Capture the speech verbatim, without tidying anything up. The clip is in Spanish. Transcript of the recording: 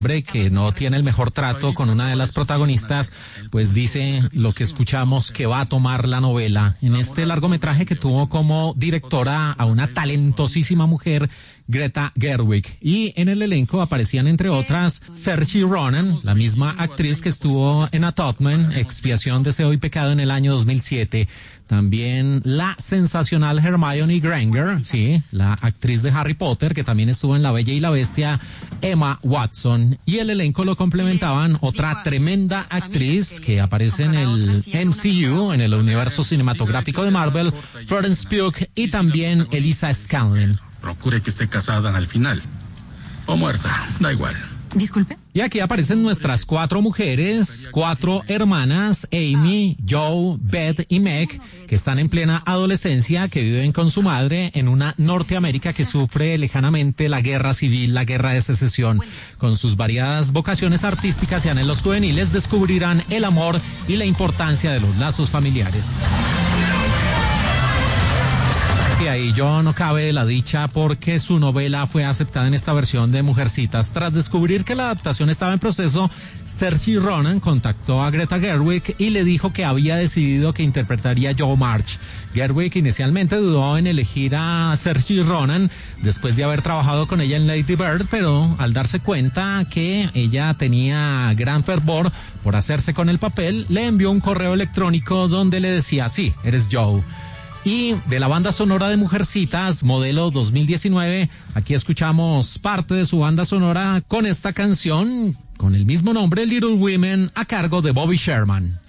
hombre que no tiene el mejor trato con una de las protagonistas, pues dice lo que escuchamos, que va a tomar la novela. En este largometraje que tuvo como directora a una talentosísima mujer, Greta Gerwig, y en el elenco aparecían entre otras Saoirse Ronan, la misma actriz que estuvo en Atonement, Expiación, Deseo y Pecado en el año dos mil siete. También la sensacional Hermione Granger, sí, la actriz de Harry Potter, que también estuvo en La Bella y la Bestia, Emma Watson. Y el elenco lo complementaban otra tremenda actriz que aparece en el M C U, en el universo cinematográfico de Marvel, Florence Pugh, y también Elisa Scanlon. Procure que esté casada al final. O muerta, da igual. Disculpe. Y aquí aparecen nuestras cuatro mujeres, cuatro hermanas, Amy, Joe, Beth y Meg, que están en plena adolescencia, que viven con su madre en una Norteamérica que sufre lejanamente la guerra civil, la guerra de secesión. Con sus variadas vocaciones artísticas y anhelos juveniles, descubrirán el amor y la importancia de los lazos familiares. Y ahí yo no cabe de la dicha porque su novela fue aceptada en esta versión de Mujercitas. Tras descubrir que la adaptación estaba en proceso, Saoirse Ronan contactó a Greta Gerwig y le dijo que había decidido que interpretaría Jo March. Gerwig inicialmente dudó en elegir a Saoirse Ronan después de haber trabajado con ella en Lady Bird, pero al darse cuenta que ella tenía gran fervor por hacerse con el papel, le envió un correo electrónico donde le decía: sí, eres Jo. Y de la banda sonora de Mujercitas, modelo dos mil diecinueve, aquí escuchamos parte de su banda sonora con esta canción con el mismo nombre, Little Women, a cargo de Bobby Sherman.